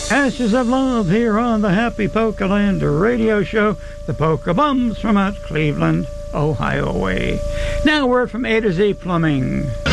Ashes of Love here on the Happy Polka Land radio show. The Polka Bums from out Cleveland, Ohio way. Now a word from A to Z Plumbing.